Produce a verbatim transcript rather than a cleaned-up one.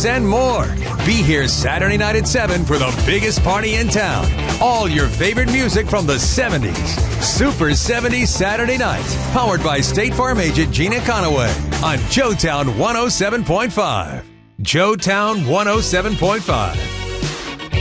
parties, and more. Be here Saturday night at seven for the biggest party in town. All your favorite music from the seventies. Super seventies Saturday Night. Powered by State Farm agent Gina Conaway on Joetown one oh seven point five. Joetown one oh seven point five.